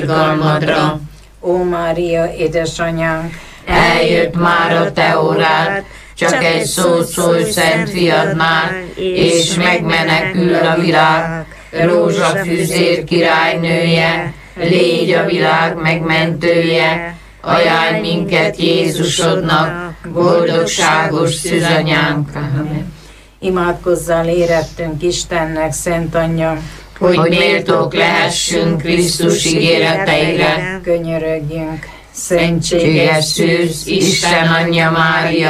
irgalmadra. Ó Mária, édesanyánk, Eljött már a te órád, csak egy szót szólj Szent Fiadnál, és megmenekül a világ. Rózsafűzér királynője, légy a világ megmentője, ajánlj minket Jézusodnak, boldogságos szűzanyánk. Amen. Imádkozzál érettünk Istennek, Szent Anyja, Hogy méltók lehessünk Krisztus ígéreteire. Könyörögjünk. Szentséges szűz, Isten Anyja Mária,